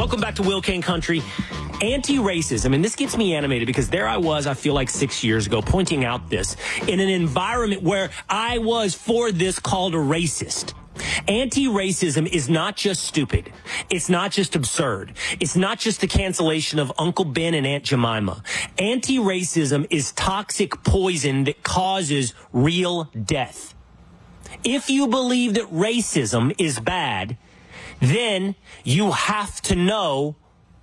Welcome back to Will Kane Country. Anti-racism, and this gets me animated because there I was, I feel like 6 years ago, pointing out this in an environment where I was for this called a racist. Anti-racism is not just stupid. It's not just absurd. It's not just the cancellation of Uncle Ben and Aunt Jemima. Anti-racism is toxic poison that causes real death. If you believe that racism is bad, then you have to know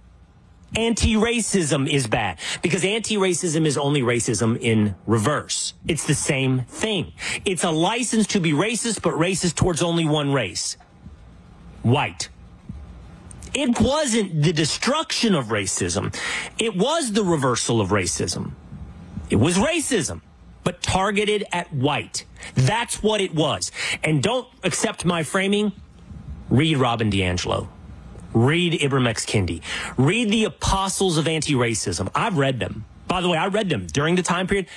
anti-racism is bad, because anti-racism is only racism in reverse. It's the same thing. It's a license to be racist, but racist towards only one race: white. It wasn't the destruction of racism. It was the reversal of racism. It was racism, but targeted at white. That's what it was. And don't accept my framing. Read Robin DiAngelo. Read Ibram X. Kendi. Read the apostles of anti-racism. I've read them. By the way, I read them during the time period.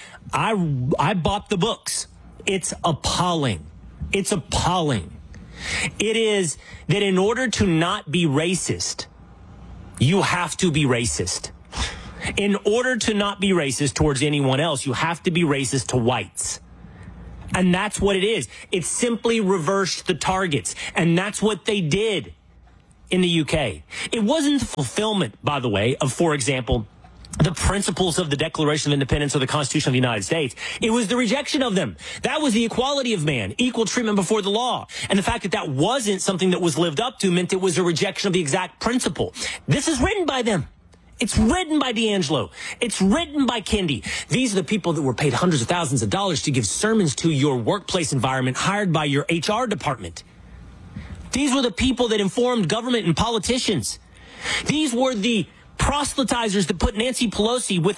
I bought the books. It's appalling. It's appalling. It is that in order to not be racist, you have to be racist. In order to not be racist towards anyone else, you have to be racist to whites. And that's what it is. It simply reversed the targets. And that's what they did in the UK. It wasn't the fulfillment, by the way, of, for example, the principles of the Declaration of Independence or the Constitution of the United States. It was the rejection of them. That was the equality of man, equal treatment before the law. And the fact that that wasn't something that was lived up to meant it was a rejection of the exact principle. This is written by them. It's written by DiAngelo. It's written by Kendi. These are the people that were paid hundreds of thousands of dollars to give sermons to your workplace environment, hired by your HR department. These were the people that informed government and politicians. These were the proselytizers that put Nancy Pelosi with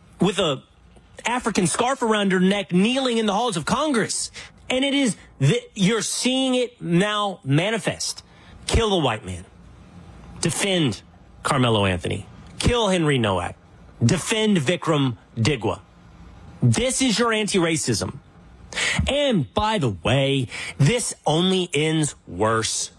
a African scarf around her neck, kneeling in the halls of Congress. And it is that you're seeing it now manifest. Kill the white man. Defend Carmelo Anthony. Kill Henry Nowak. Defend Vikram Digwa. This is your anti-racism. And by the way, this only ends worse.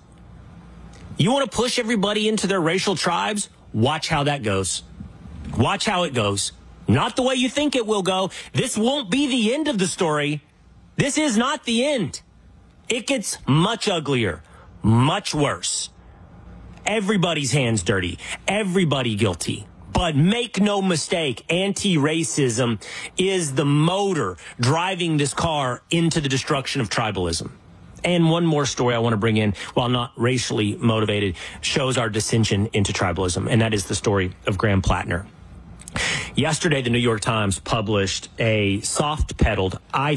You want to push everybody into their racial tribes? Watch how that goes. Watch how it goes. Not the way you think it will go. This won't be the end of the story. This is not the end. It gets much uglier, much worse. Everybody's hands dirty. Everybody guilty. But make no mistake, anti-racism is the motor driving this car into the destruction of tribalism. And one more story I want to bring in, while not racially motivated, shows our dissension into tribalism, and that is the story of Graham Plattner. Yesterday, the New York Times published a soft-pedaled,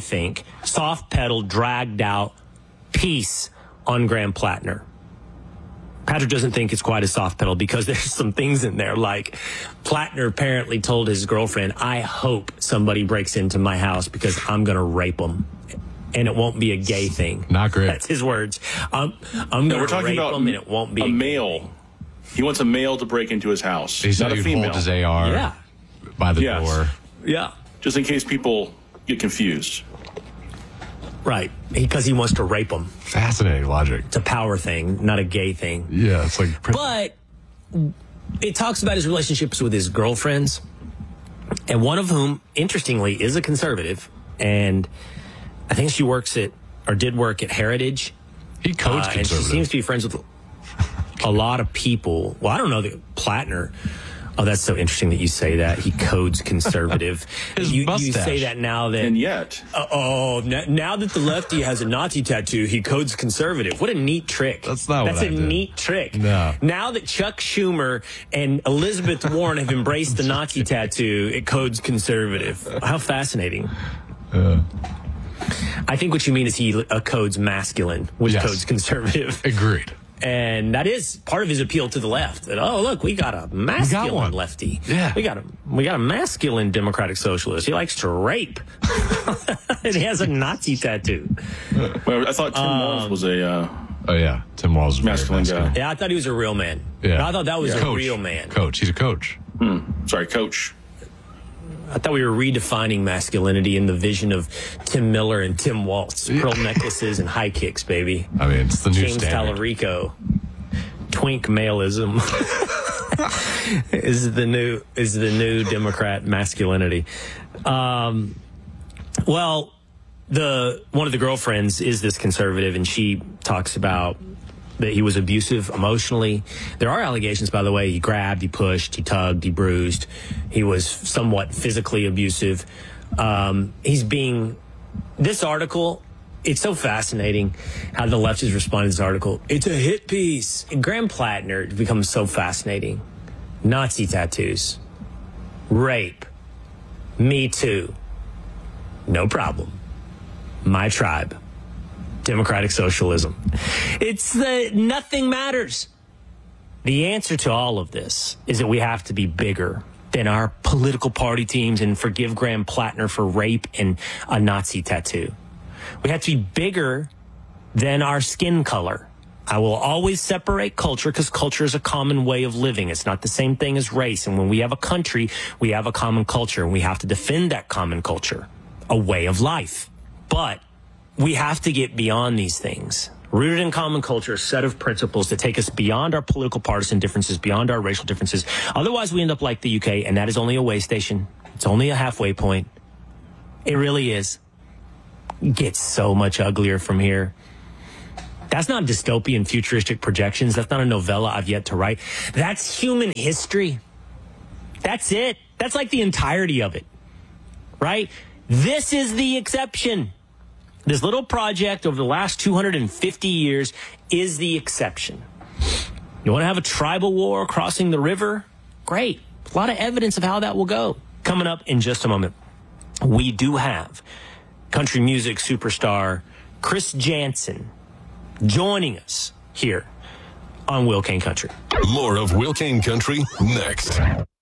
dragged out piece on Graham Plattner. Patrick doesn't think it's quite a soft pedal because there's some things in there, like Plattner apparently told his girlfriend, I hope somebody breaks into my house because I'm going to rape them. And it won't be a gay thing. Not great. That's his words. I'm going to rape them and it won't be a male. He wants a male to break into his house. He said not a he'd female. hold his AR by the door. Yeah. Just in case people get confused. Right. Because he wants to rape them. Fascinating logic. It's a power thing, not a gay thing. Yeah, it's like... But it talks about his relationships with his girlfriends, and one of whom, interestingly, is a conservative. And I think she works at, or did work at Heritage. He codes conservative. And she seems to be friends with a lot of people. Well, I don't know that Plattner... Oh, that's so interesting that you say that. He codes conservative. You say that now that... And yet... now that the lefty has a Nazi tattoo, he codes conservative. What a neat trick. That's not what I did. That's a neat trick. No. Now that Chuck Schumer and Elizabeth Warren have embraced the Nazi tattoo, it codes conservative. How fascinating. I think what you mean is he codes masculine, which codes conservative. Agreed. And that is part of his appeal to the left. That, oh, look, we got a masculine lefty. Yeah. We got a masculine democratic socialist. He likes to rape. And he has a Nazi tattoo. Well, I thought Tim Walz was a... oh, yeah. Tim Walz was masculine guy. Yeah, I thought he was a real man. Yeah. I thought that was a real man. Coach. He's a coach. Sorry, coach. I thought we were redefining masculinity in the vision of Tim Miller and Tim Waltz. Pearl necklaces and high kicks, baby. I mean, it's the new James standard. Tallarico. Twink maleism. is the new Democrat masculinity. Well, one of the girlfriends is this conservative, and she talks about that he was abusive emotionally. There are allegations, by the way. He grabbed, he pushed, he tugged, he bruised. He was somewhat physically abusive. This article, it's so fascinating how the left is responding to this article. It's a hit piece. And Graham Plattner becomes so fascinating. Nazi tattoos, rape, Me Too, no problem. My tribe, democratic socialism. Nothing matters. The answer to all of this is that we have to be bigger than our political party teams and forgive Graham Plattner for rape and a Nazi tattoo. We have to be bigger than our skin color. I will always separate culture because culture is a common way of living. It's not the same thing as race. And when we have a country, we have a common culture, and we have to defend that common culture, a way of life. But we have to get beyond these things. Rooted in common culture, a set of principles that take us beyond our political partisan differences, beyond our racial differences. Otherwise, we end up like the UK, and that is only a way station. It's only a halfway point. It really is. It gets so much uglier from here. That's not dystopian futuristic projections. That's not a novella I've yet to write. That's human history. That's it. That's like the entirety of it, right? This is the exception. This little project over the last 250 years is the exception. You want to have a tribal war crossing the river? Great. A lot of evidence of how that will go. Coming up in just a moment, we do have country music superstar Chris Jansen joining us here on Will Kane Country. More of Will Kane Country next.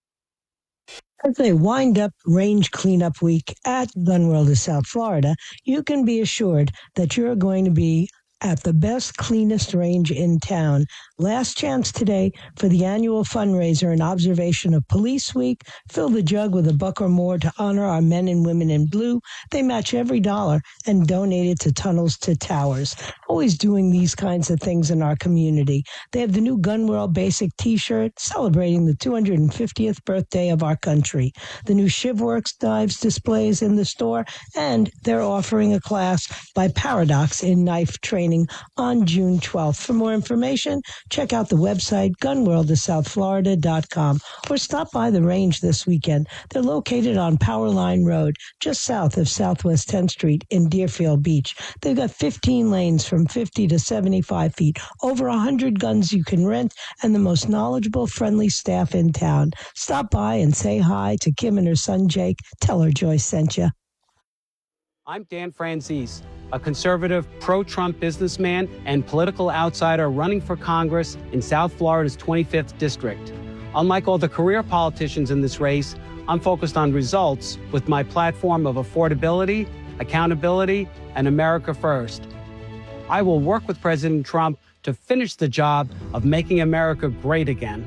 As a wind-up range cleanup week at Gun World of South Florida, you can be assured that you're going to be at the best, cleanest range in town. Last chance today for the annual fundraiser in observation of Police Week. Fill the jug with $1 or more to honor our men and women in blue. They match every dollar and donate it to Tunnels to Towers. Always doing these kinds of things in our community. They have the new Gun World Basic T-shirt celebrating the 250th birthday of our country. The new ShivWorks knives displays in the store, and they're offering a class by Paradox in knife training on June 12th. For more information, check out the website gunworldofsouthflorida.com or stop by the range this weekend. They're located on Powerline Road, just south of Southwest 10th Street in Deerfield Beach. They've got 15 lanes from 50 to 75 feet, over 100 guns you can rent, and the most knowledgeable, friendly staff in town. Stop by and say hi to Kim and her son Jake. Tell her Joyce sent you. I'm Dan Franzese, a conservative, pro-Trump businessman and political outsider running for Congress in South Florida's 25th district. Unlike all the career politicians in this race, I'm focused on results with my platform of affordability, accountability, and America first. I will work with President Trump to finish the job of making America great again.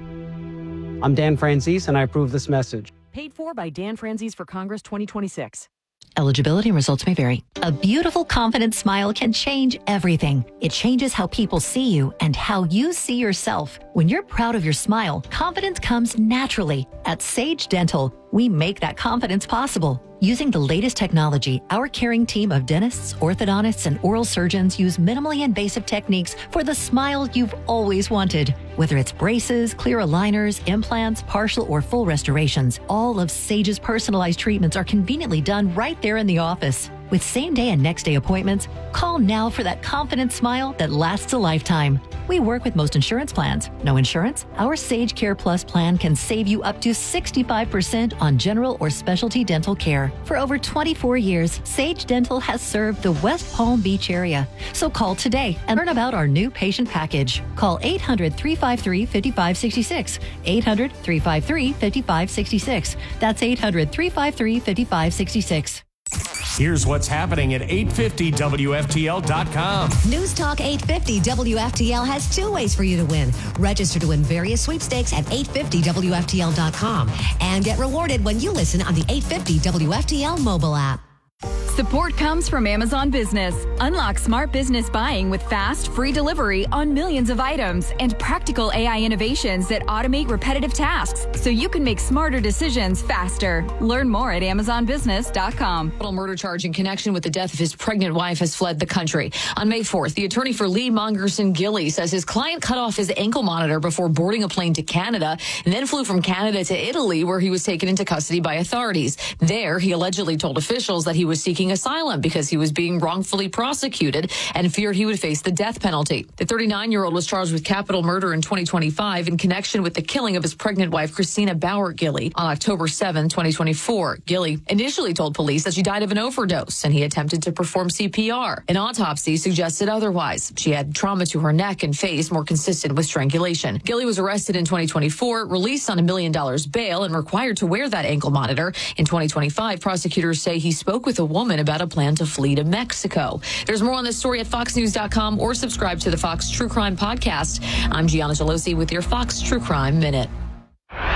I'm Dan Franzese, and I approve this message. Paid for by Dan Franzese for Congress 2026. Eligibility and results may vary. A beautiful, confident smile can change everything. It changes how people see you and how you see yourself. When you're proud of your smile, confidence comes naturally. At Sage Dental, we make that confidence possible. Using the latest technology, our caring team of dentists, orthodontists, and oral surgeons use minimally invasive techniques for the smile you've always wanted. Whether it's braces, clear aligners, implants, partial or full restorations, all of Sage's personalized treatments are conveniently done right there in the office. With same-day and next-day appointments, call now for that confident smile that lasts a lifetime. We work with most insurance plans. No insurance? Our Sage Care Plus plan can save you up to 65% on general or specialty dental care. For over 24 years, Sage Dental has served the West Palm Beach area. So call today and learn about our new patient package. Call 800-353-5566. 800-353-5566. That's 800-353-5566. Here's what's happening at 850WFTL.com. News Talk 850 WFTL has two ways for you to win. Register to win various sweepstakes at 850WFTL.com and get rewarded when you listen on the 850 WFTL mobile app. Support comes from Amazon Business. Unlock smart business buying with fast, free delivery on millions of items and practical AI innovations that automate repetitive tasks so you can make smarter decisions faster. Learn more at amazonbusiness.com. Capital murder charge in connection with the death of his pregnant wife has fled the country. On May 4th, the attorney for Lee Mongerson Gilly says his client cut off his ankle monitor before boarding a plane to Canada and then flew from Canada to Italy, where he was taken into custody by authorities. There, he allegedly told officials that he was seeking asylum because he was being wrongfully prosecuted and feared he would face the death penalty. The 39-year-old was charged with capital murder in 2025 in connection with the killing of his pregnant wife, Christina Bauer Gilly, on October 7, 2024. Gilly initially told police that she died of an overdose and he attempted to perform CPR. An autopsy suggested otherwise. She had trauma to her neck and face more consistent with strangulation. Gilly was arrested in 2024, released on $1 million bail, and required to wear that ankle monitor. In 2025, prosecutors say he spoke with a woman about a plan to flee to Mexico. There's more on this story at foxnews.com or subscribe to the Fox True Crime Podcast. I'm Gianna Gelosi with your Fox True Crime Minute.